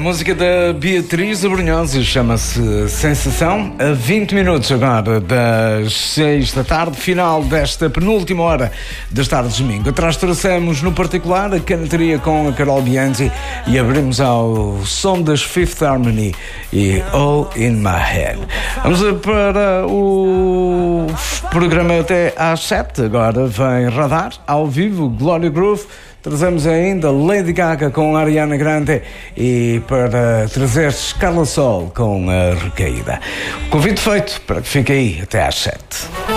música da Beatriz Abrunhosa, chama-se Sensação. A 20 minutos agora das 6 da tarde, final desta penúltima hora das tardes de domingo. Atrás traçamos no particular a cantaria com a Carol Bianchi e abrimos ao som das Fifth Harmony e All in My Head. Vamos para o programa até às 7. Agora vem Radar ao vivo, Gloria Groove. Trazemos ainda Lady Gaga com a Ariana Grande e para trazer Carla Sol com a Recaída. Convite feito para que fique aí até às 7.